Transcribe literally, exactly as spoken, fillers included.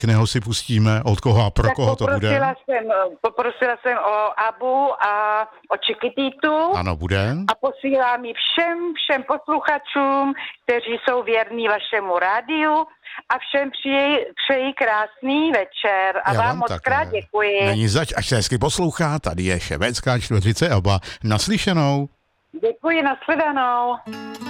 Pěkného si pustíme, od koho a pro tak koho to bude. Jsem, poprosila jsem o Abu a o Chiquititu. Ano, bude. A posílám ji všem, všem posluchačům, kteří jsou věrní vašemu rádiu a všem přeji, přeji krásný večer a Já vám, vám moc také. krát děkuji. Není zač, až se hezky poslouchá, tady je švédská čtveřice Abba. Naslyšenou. Děkuji, nashledanou.